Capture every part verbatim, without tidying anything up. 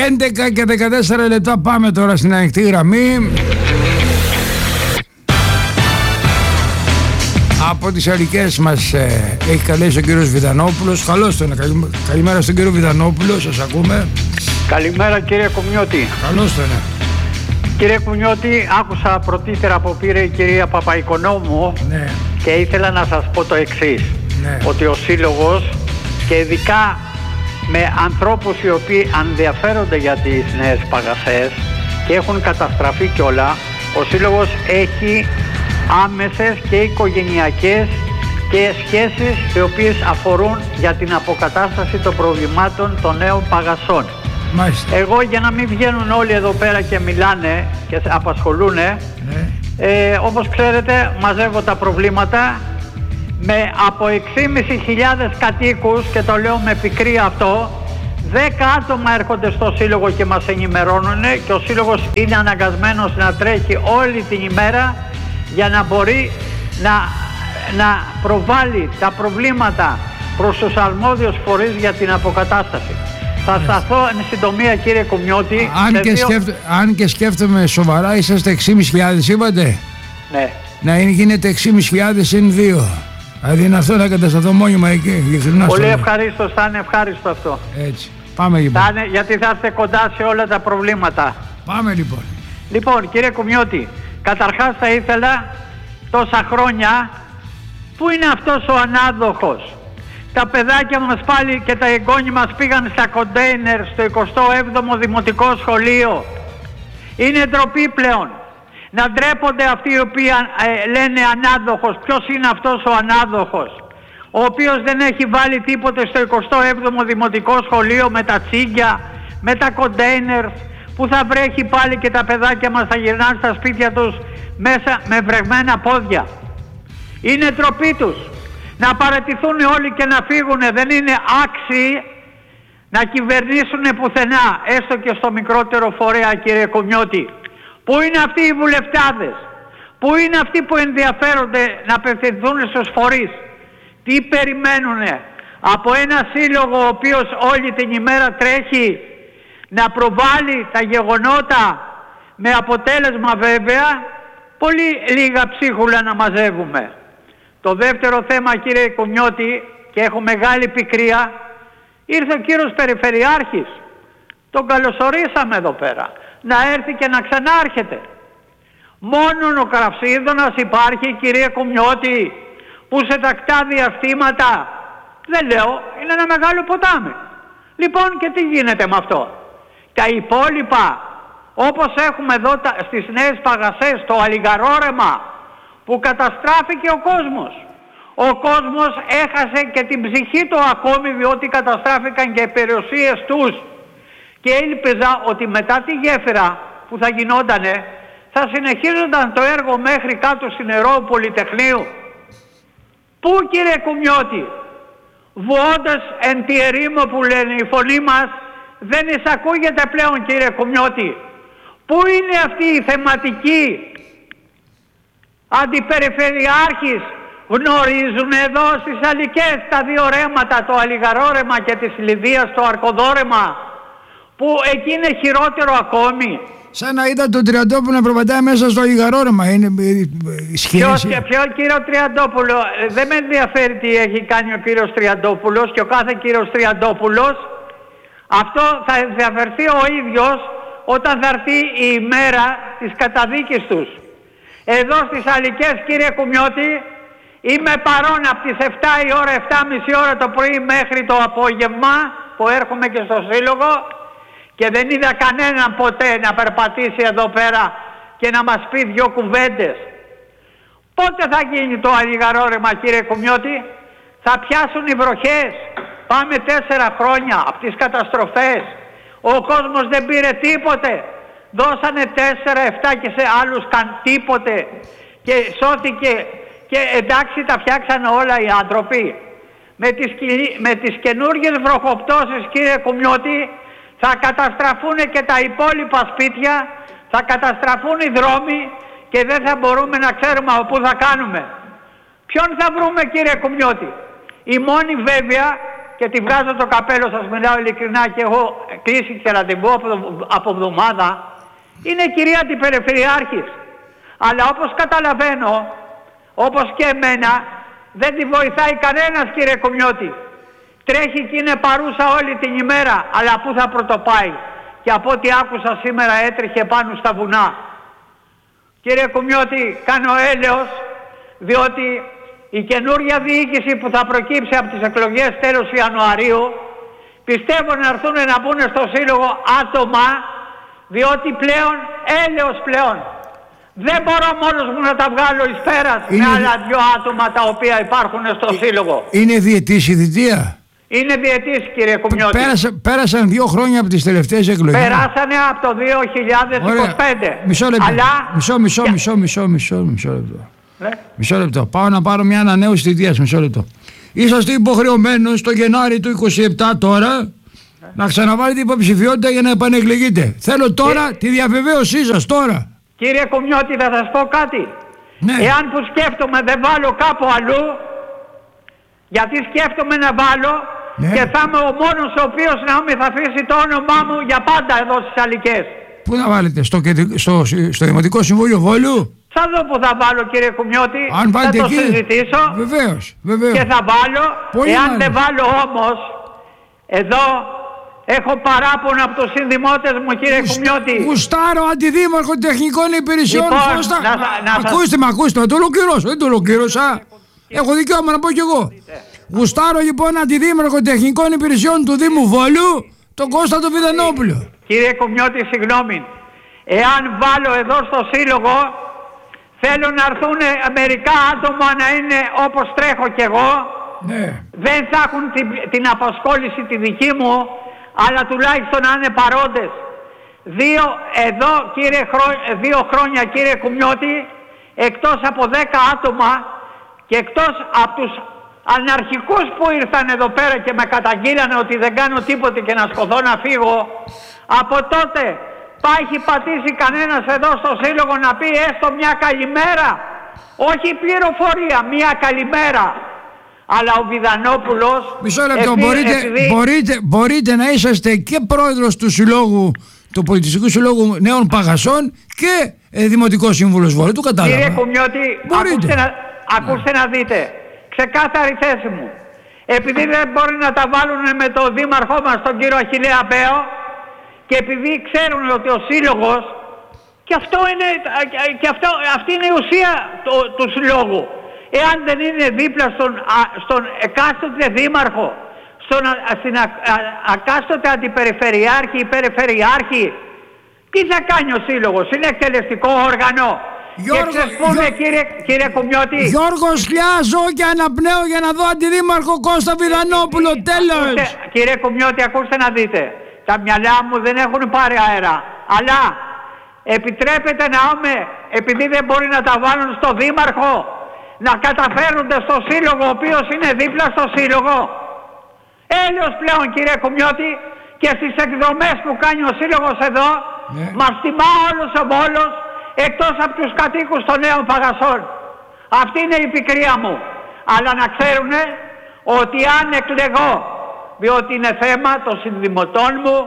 έντεκα και δεκατέσσερα λεπτά, πάμε τώρα στην ανοιχτή γραμμή. Από τις Αλικές μας ε, έχει καλέσει ο κύριος Βιδανόπουλος. Καλώς τον, καλημέρα στον κύριο Βιδανόπουλο, σας ακούμε. Καλημέρα κύριε Κουμιώτη. Καλώς τον. Κύριε Κουμιώτη, άκουσα πρωτήτερα που πήρε η κυρία Παπαϊκονόμου, ναι, και ήθελα να σας πω το εξής, ναι, ότι ο Σύλλογος, και ειδικά με ανθρώπους οι οποίοι ενδιαφέρονται για τις νέες παγασές και έχουν καταστραφεί κιόλα, ο Σύλλογος έχει άμεσες και οικογενειακές και σχέσεις οι οποίες αφορούν για την αποκατάσταση των προβλημάτων των νέων παγασών. Μάλιστα. Εγώ, για να μην βγαίνουν όλοι εδώ πέρα και μιλάνε και απασχολούνε, ναι, ε, όπως ξέρετε μαζεύω τα προβλήματα με από έξι χιλιάδες κατοίκους, και το λέω με πικρία αυτό. Δέκα άτομα έρχονται στο Σύλλογο και μας ενημερώνουν, και ο Σύλλογος είναι αναγκασμένος να τρέχει όλη την ημέρα για να μπορεί να, να προβάλλει τα προβλήματα προς τους αρμόδιους φορείς για την αποκατάσταση. Θα σταθώ εν συντομία κύριε Κουμιώτη. Αν και, δύο... σκέφτο, αν και σκέφτομαι σοβαρά, είσαστε έξι χιλιάδες πεντακόσιοι είπατε. Ναι. Να είναι, γίνεται έξι χιλιάδες πεντακόσιοι συν δύο. Δηλαδή είναι αυτό να κατασταθώ μόνιμα εκεί. Πολύ ευχαρίστω, θα είναι ευχάριστο αυτό. Έτσι. Πάμε λοιπόν. Θα είναι, γιατί θα έρθετε κοντά σε όλα τα προβλήματα. Πάμε λοιπόν. Λοιπόν κύριε Κουμιώτη, καταρχάς θα ήθελα, τόσα χρόνια, πού είναι αυτός ο ανάδοχος? Τα παιδάκια μας πάλι και τα εγγόνοι μας πήγαν στα κοντέινερ στο εικοστό έβδομο Δημοτικό Σχολείο. Είναι ντροπή πλέον. Να ντρέπονται αυτοί οι οποίοι ε, λένε ανάδοχος. Ποιος είναι αυτός ο ανάδοχος? Ο οποίος δεν έχει βάλει τίποτε στο εικοστό έβδομο Δημοτικό Σχολείο με τα τσίγκια, με τα κοντέινερ, που θα βρέχει πάλι και τα παιδάκια μας θα γυρνάνε στα σπίτια τους μέσα με βρεγμένα πόδια. Είναι ντροπή τους. Να παραιτηθούν όλοι και να φύγουν. Δεν είναι άξιοι να κυβερνήσουν πουθενά, έστω και στο μικρότερο φορέα κύριε Κουμιώτη. Πού είναι αυτοί οι βουλευτάδες? Πού είναι αυτοί που ενδιαφέρονται να απευθυνθούν στους φορείς? Τι περιμένουνε από ένα σύλλογο ο οποίος όλη την ημέρα τρέχει να προβάλλει τα γεγονότα, με αποτέλεσμα βέβαια πολύ λίγα ψίχουλα να μαζεύουμε? Το δεύτερο θέμα κύριε Κουμιώτη, και έχω μεγάλη πικρία, ήρθε ο κύριος Περιφερειάρχης. Τον καλωσορίσαμε εδώ πέρα να έρθει και να ξανάρχεται. Μόνον ο Κραυσίδωνας υπάρχει κύριε Κουμιώτη, που σε τακτά διαστήματα, δεν λέω, είναι ένα μεγάλο ποτάμι. Λοιπόν, και τι γίνεται με αυτό? Τα υπόλοιπα, όπως έχουμε εδώ τα, στις νέες παγασές, το Αλιγαρόρεμα, που καταστράφηκε ο κόσμος. Ο κόσμος έχασε και την ψυχή του ακόμη, διότι καταστράφηκαν και οι περιουσίες τους. Και έλπιζα ότι μετά τη γέφυρα που θα γινότανε, θα συνεχίζονταν το έργο μέχρι κάτω στην Ηρώου Πολυτεχνείου. Πού κύριε Κουμιώτη? Βουόντας εν τη ερήμο που λένε, η φωνή μας δεν εισακούγεται πλέον κύριε Κουμιώτη. Πού είναι αυτή η θεματική? Αντιπεριφερειάρχης γνωρίζουν εδώ στις Αλικές τα δύο ρέματα, το Αλιγαρόρεμα και της Λιδίας το Αρκοδόρεμα, που εκεί είναι χειρότερο ακόμη? Σαν να είδα τον Τριαντόπουλο να προπατάει μέσα στο Αλιγαρόρεμα. Είναι ισχυρή. Ποιος και ποιο κύριο Τριαντόπουλο? Δεν με ενδιαφέρει τι έχει κάνει ο κύριος Τριαντόπουλος και ο κάθε κύριος Τριαντόπουλος. Αυτό θα ενδιαφερθεί ο ίδιος όταν θα έρθει η ημέρα της καταδίκης τους. Εδώ στις Αλικές κύριε Κουμιώτη είμαι παρόν από τις επτά η ώρα, επτά και μισή ώρα το πρωί μέχρι το απόγευμα που έρχομαι και στο Σύλλογο, και δεν είδα κανέναν ποτέ να περπατήσει εδώ πέρα και να μας πει δυο κουβέντες. Πότε θα γίνει το Αλιγαρόρεμα κύριε Κουμιώτη? Θα πιάσουν οι βροχές. Πάμε τέσσερα χρόνια από τις καταστροφές. Ο κόσμος δεν πήρε τίποτε. Δώσανε τέσσερα, επτά και σε άλλους καν τίποτε. Και σώθηκε, και εντάξει τα φτιάξανε όλα οι άνθρωποι. Με τις, με τις καινούργιες βροχοπτώσεις κύριε Κουμιώτη θα καταστραφούν και τα υπόλοιπα σπίτια, θα καταστραφούν οι δρόμοι και δεν θα μπορούμε να ξέρουμε από πού θα κάνουμε. Ποιον θα βρούμε κύριε Κουμιώτη? Η μόνη βέβαια και τη βγάζω το καπέλο, σας μιλάω ειλικρινά, και έχω κλείσει και ραντεβού από εβδομάδα, είναι κυρία την Περιφερειάρχης. Αλλά όπως καταλαβαίνω, όπως και εμένα, δεν τη βοηθάει κανένας, κύριε Κουμιώτη. Τρέχει και είναι παρούσα όλη την ημέρα, αλλά πού θα πρωτοπάει? Και από ό,τι άκουσα σήμερα έτρεχε πάνω στα βουνά. Κύριε Κουμιώτη, κάνω έλεος, διότι η καινούργια διοίκηση που θα προκύψει από τις εκλογές τέλος Ιανουαρίου, πιστεύω να έρθουν να μπουν στο σύλλογο άτομα, διότι πλέον, έλεος πλέον, δεν μπορώ μόνος μου να τα βγάλω εις πέρας είναι... με άλλα δυο άτομα τα οποία υπάρχουν στο σύλλογο. Είναι διετής η θητεία? Είναι διετής, κύριε Κουμιώτη. Πέρασα, πέρασαν δύο χρόνια από τις τελευταίες εκλογές. Περάσανε από το δύο χιλιάδες είκοσι πέντε. Ωραία. Μισό λεπτό. Αλλά... Μισό, μισό, Για... μισό, μισό, μισό, μισό λεπτό. Ναι. Μισό λεπτό. Πάω να πάρω μια ανανέωση θητείας. Μισό λεπτό. Είσαστε υποχρεωμένος το Γενάρη του είκοσι επτά τώρα ναι. να ξαναβάλετε υποψηφιότητα για να επανεκλεγείτε. Θέλω τώρα και... τη διαβεβαίωσή σας τώρα. Κύριε Κουμιώτη, θα σας πω κάτι. Ναι. Εάν που σκέφτομαι δεν βάλω κάπου αλλού, γιατί σκέφτομαι να βάλω ναι. και θα είμαι ο μόνος ο οποίος να μην θα αφήσει το όνομά μου για πάντα εδώ στις Αλικές. Πού να βάλετε, στο, στο, στο Δημοτικό Συμβούλιο Βόλου? Θα δω που θα βάλω, κύριε Κουμιώτη. Αν θα το εκεί, συζητήσω. Βεβαίως, βεβαίως. Και θα βάλω. Πολύ εάν μάλλον. δεν βάλω όμως, εδώ έχω παράπονο από τους συνδημότες μου, κύριε Γουσ, Κουμιώτη. Γουστάρω αντιδήμαρχο τεχνικών υπηρεσιών. Λοιπόν, Φώστα... να, να, ακούστε με, ακούστε με, το ολοκληρώσω, δεν το ολοκλήρωσα. Έχω δικαίωμα να πω κι εγώ. Γουστάρω λοιπόν αντιδήμαρχο τεχνικών υπηρεσιών του Δήμου Βόλου, τον Κώστα τον Βιδανόπουλο. Κύριε Κουμιώτη, συγγνώμη. Εάν βάλω εδώ στο σύλλογο, θέλω να έρθουν μερικά άτομα να είναι όπως τρέχω κι εγώ. Ναι. Δεν θα έχουν την, την απασχόληση τη δική μου, αλλά τουλάχιστον να είναι παρόντες. Δύο, εδώ, κύριε, δύο χρόνια, κύριε Κουμιώτη, εκτός από δέκα άτομα και εκτός από τους αναρχικούς που ήρθαν εδώ πέρα και με καταγγείλανε ότι δεν κάνω τίποτε και να σκοθώ να φύγω, από τότε πάει έχει πατήσει κανένας εδώ στο σύλλογο να πει έστω μια καλημέρα? Όχι πληροφορία, μια καλημέρα. Αλλά ο Βιδανόπουλος... Μισό λεπτό, επί, μπορείτε, επειδή... μπορείτε, μπορείτε να είσαστε και πρόεδρος του συλλόγου, του Πολιτιστικού Συλλόγου Νέων Παγασών και ε, Δημοτικός Σύμβουλος Βόλου, το κατάλαβα. Κύριε Κουμιώτη, ακούστε να, ακούστε να δείτε, ξεκάθαρη θέση μου. Επειδή δεν μπορεί να τα βάλουν με τον δήμαρχό μας, τον κύριο Αχιλλέα Μπέο, και επειδή ξέρουν ότι ο σύλλογος, και, αυτό είναι, και αυτό, αυτή είναι η ουσία του, του συλλόγου. Εάν δεν είναι δίπλα στον, στον εκάστοτε δήμαρχο, στον, στην α, α, ακάστοτε αντιπεριφερειάρχη ή περιφερειάρχη, τι θα κάνει ο σύλλογος? Είναι εκτελεστικό όργανο. Γιώργο, και ξεσπούμε, Γιώ... κύριε, κύριε Κουμιώτη. Γιώργο Σλιάζω και αναπνέω για να δω αντιδήμαρχο Κώστα Βιδανόπουλο, τέλος. Ακούστε, κύριε Κουμιώτη, ακούστε να δείτε. Τα μυαλά μου δεν έχουν πάρει αέρα. Αλλά επιτρέπετε να είμαι, επειδή δεν μπορεί να τα βάλουν στο δήμαρχο, να καταφέρνονται στο σύλλογο, ο οποίος είναι δίπλα στο σύλλογο. Έλεος πλέον, κύριε Κουμιώτη, και στις εκδρομές που κάνει ο σύλλογος εδώ, ναι, μας τιμά όλος ο Βόλος, εκτός από τους κατοίκους των Νέων Παγασών. Αυτή είναι η πικρία μου. Αλλά να ξέρουν ότι αν εκλεγώ, διότι είναι θέμα των συνδημοτών μου,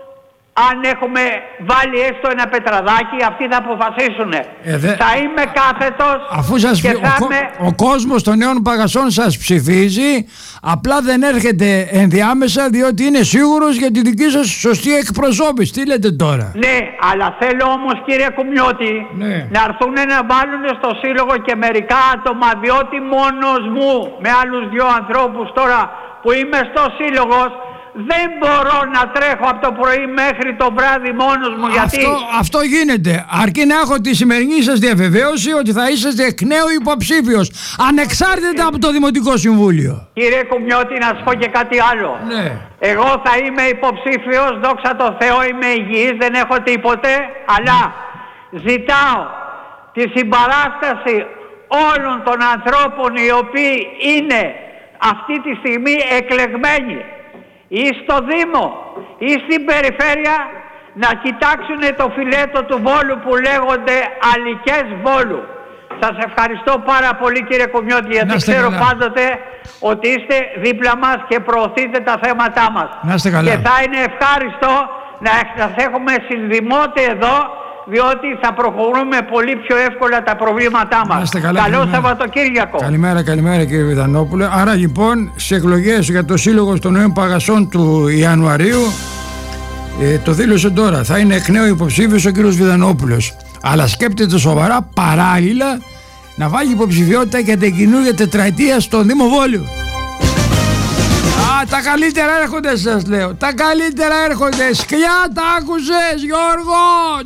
αν έχουμε βάλει έστω ένα πετραδάκι, αυτοί θα αποφασίσουν. Ε, δε... Θα είμαι κάθετος. Αφού σας και ο, θα ο, είμαι... ο κόσμος των Νέων Παγασών σας ψηφίζει, απλά δεν έρχεται ενδιάμεσα διότι είναι σίγουρος για τη δική σας σωστή εκπροσώπηση. Τι λέτε τώρα? Ναι, αλλά θέλω όμως, κύριε Κουμιώτη, ναι, να έρθουν να βάλουν στο σύλλογο και μερικά άτομα, διότι μόνος μου με άλλους δυο ανθρώπους τώρα που είμαι στο σύλλογος, δεν μπορώ να τρέχω από το πρωί μέχρι το βράδυ μόνος μου. Γιατί αυτό, αυτό γίνεται. Αρκεί να έχω τη σημερινή σας διαβεβαίωση ότι θα είσαστε εκ νέου υποψήφιος, ανεξάρτητα από το Δημοτικό Συμβούλιο. Κύριε Κουμιώτη, να σας πω και κάτι άλλο. Ναι. Εγώ θα είμαι υποψήφιος, δόξα τω Θεώ, είμαι υγιής, δεν έχω τίποτε, αλλά ζητάω τη συμπαράσταση όλων των ανθρώπων οι οποίοι είναι αυτή τη στιγμή εκλεγμένοι ή στο Δήμο ή στην Περιφέρεια, να κοιτάξουν το φιλέτο του Βόλου που λέγονται Αλικές Βόλου. Σας ευχαριστώ πάρα πολύ, κύριε Κουμιώτη, γιατί ξέρω καλά. πάντοτε ότι είστε δίπλα μας και προωθείτε τα θέματά μας. Να είστε καλά. Και θα είναι ευχάριστο να σας έχουμε συνδημότε εδώ, διότι θα προχωρούμε πολύ πιο εύκολα τα προβλήματά μας. Καλά, Καλό καλημέρα. Σαββατοκύριακο. Καλημέρα, καλημέρα κύριε Βιδανόπουλε. Άρα λοιπόν στις εκλογές για το Σύλλογο των Νέων Παγασών του Ιανουαρίου, ε, το δήλωσε τώρα, θα είναι εκ νέου υποψήφιος ο κύριος Βιδανόπουλος. Αλλά σκέπτεται σοβαρά παράλληλα να βάλει υποψηφιότητα για την καινούργια τετραετία στον Δήμο Βόλιο. Α, τα καλύτερα έρχονται σας λέω. Τα καλύτερα έρχονται. Σκιά, τα άκουσες Γιώργο.